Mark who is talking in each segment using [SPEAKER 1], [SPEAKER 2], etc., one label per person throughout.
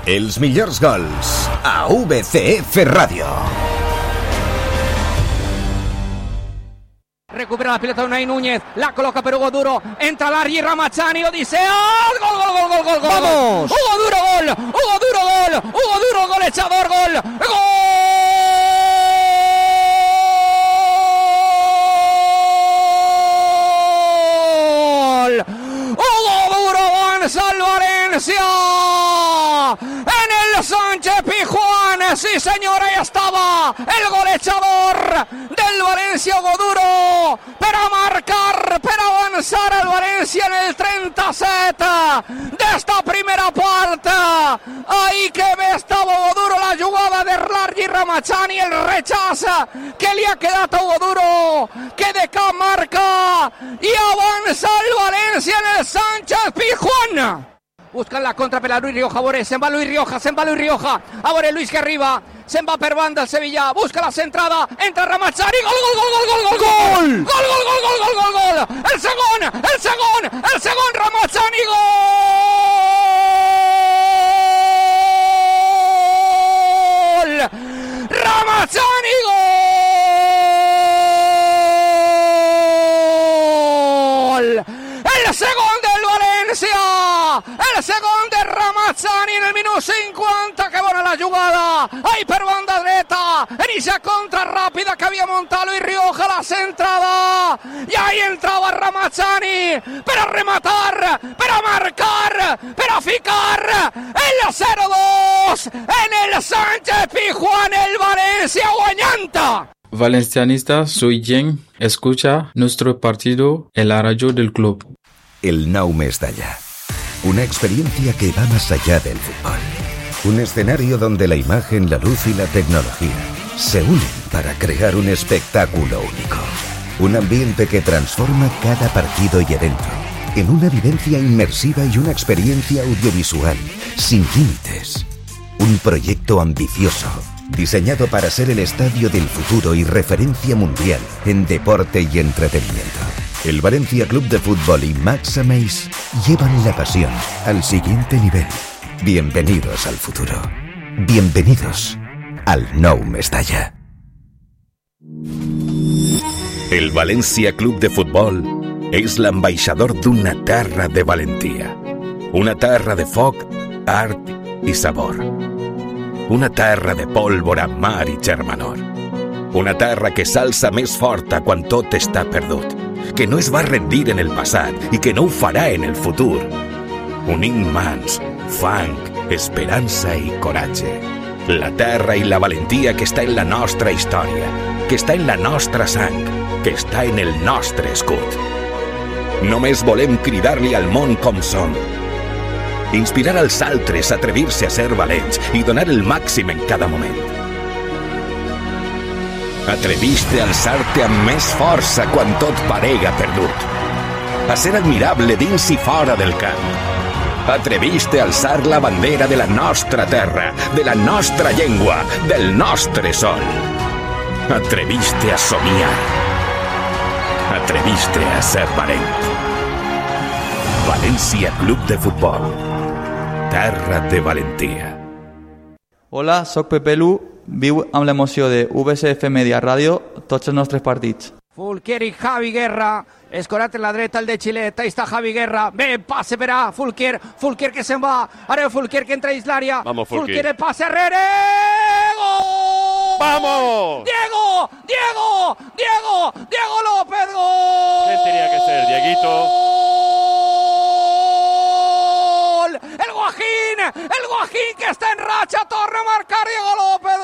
[SPEAKER 1] Els millors gols a VCF Ràdio.
[SPEAKER 2] Recupera la pelota Unai Núñez, la coloca per Hugo Duro, entra Larry Ramazzani, Odisea, gol.
[SPEAKER 3] ¡Vamos!
[SPEAKER 2] Hugo Duro, golechador, gol. Hugo Duro avanza al Valencia. En el Sánchez Pizjuán, sí señor, ahí estaba el golechador del Valencia, Hugo Duro, para marcar, para avanzar al Valencia en el 37 de esta primera parte. Ahí que ve estaba Hugo Duro, la jugada de Larry Ramazzani, el rechazo que le ha quedado a Hugo Duro, que de acá marca y avanza el Valencia en el Sánchez Pizjuán. Buscan la contra per la Luis Rioja, Boré, se'n va Luis Rioja, a veure Luis que arriba, se'n va per banda el Sevilla, busca la centrada, entra Ramazzani, gol! El segon, Ramazzani, gol! Ramazzani, gol! El segon del Valencia! El segon de Ramazzani en el minut 50, que bona la jugada, ahí per banda dreta, en esa contra rápida que había montado Luis Rioja, la centrada, y ahí entraba Ramazzani, para rematar, para marcar, para ficar, el 0-2, en el Sánchez Pizjuán, el Valencia guanyanta.
[SPEAKER 4] Valencianista, soy Jen, escucha nuestro partido en la radio del club.
[SPEAKER 1] El Nou Mestalla. Una experiencia que va más allá del fútbol. Un escenario donde la imagen, la luz y la tecnología se unen para crear un espectáculo único. Un ambiente que transforma cada partido y evento en una vivencia inmersiva y una experiencia audiovisual sin límites. Un proyecto ambicioso, diseñado para ser el estadio del futuro y referencia mundial en deporte y entretenimiento. El Valencia Club de Fútbol y Max Ameis llevan la pasión al siguiente nivel. Bienvenidos al futuro. Bienvenidos al Nou Mestalla. El Valencia Club de Futbol és l'ambaixador d'una terra de valentia. Una terra de foc, art i sabor. Una terra de pólvora, mar i germanor. Una terra que s'alça més forta quan tot està perdut, que no es va rendir en el passat i que no ho farà en el futur. Unint mans, fang, esperança i coratge. La terra i la valentia que està en la nostra història, que està en la nostra sang, que està en el nostre escut. Només volem cridar-li al món com som. Inspirar als altres a atrevir-se a ser valents i donar el màxim en cada moment. Atreviste a alçar-te amb més força quan tot parega perdut. A ser admirable dins i fora del camp. Atreviste a alçar la bandera de la nostra terra, de la nostra llengua, del nostre sol. Atreviste a somiar. Atreviste a ser valent. Valencia Club de Futbol. Terra de valentia.
[SPEAKER 5] Hola, soc Pepe Lu. Viu amb l'emoció de VCF Media Ràdio tots els nostres partits.
[SPEAKER 2] Fulquier y Javi Guerra, escorate en la dreta el de Chilet, ahí está Javi Guerra, ve, pase verá, Fulquier que se va, ahora Fulquier que entra a Islaria,
[SPEAKER 6] vamos Fulquier,
[SPEAKER 2] el pase a Herrera, ¡gol!
[SPEAKER 6] ¡Vamos!
[SPEAKER 2] Diego López, gol.
[SPEAKER 6] ¿Quién tenía que ser, Dieguito?
[SPEAKER 2] El Guajín que está en racha, torna a marcar Diego López,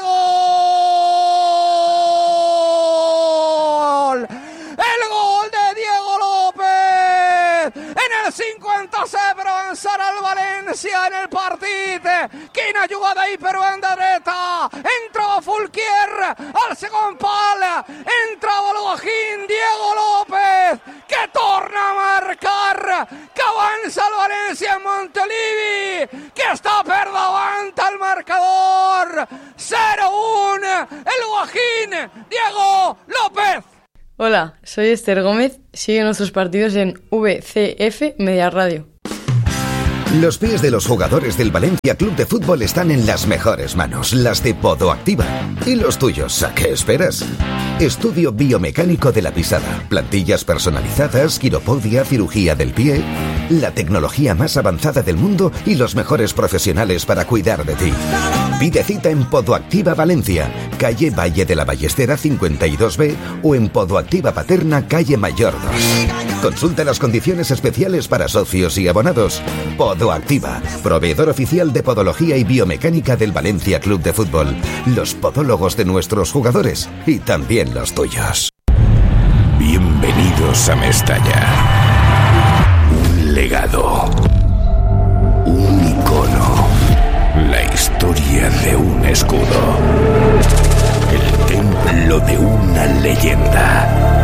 [SPEAKER 2] gol. El gol de Diego López en el 50 per avançar al València en el partit. Quina jugada ahí per banda dreta, entrava Fulquier al segon pal, entrava el Guajín, Diego López que torna a marcar, que avança el València en Montilivi, que està per davant al marcador. 0-1 el Guajín, Diego López.
[SPEAKER 7] Hola, soy Esther Gómez. Sigue nuestros partidos en VCF Media Radio.
[SPEAKER 3] Los pies de los jugadores del Valencia Club de Fútbol están en las mejores manos, las de Podoactiva. ¿Y los tuyos? ¿A qué esperas? Estudio biomecánico de la pisada, plantillas personalizadas, quiropodia, cirugía del pie, la tecnología más avanzada del mundo y los mejores profesionales para cuidar de ti. Pide cita en Podoactiva Valencia, calle Valle de la Ballestera 52B o en Podoactiva Paterna, calle Mayor 2. Consulta las condiciones especiales para socios y abonados. Podoactiva, proveedor oficial de podología y biomecánica del Valencia Club de Fútbol. Los podólogos de nuestros jugadores y también los tuyos.
[SPEAKER 1] Bienvenidos a Mestalla. Un legado. Un icono. La historia de un escudo. El templo de una leyenda.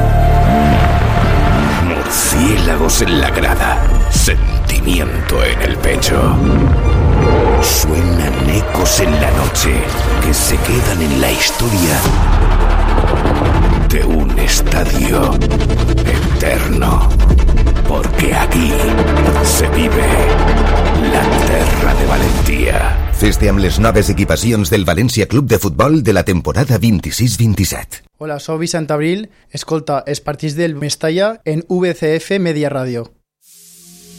[SPEAKER 1] Murciélagos en la grada, sentimiento en el pecho. Suenan ecos en la noche que se quedan en la historia de un estadio eterno. Porque aquí se vive la terra de Valentia.
[SPEAKER 3] Fes-te amb les noves equipacions del València Club de Futbol de la temporada 26-27.
[SPEAKER 7] Hola, soy Vicent Abril. Escolta els partits del Mestalla en VCF Media Radio.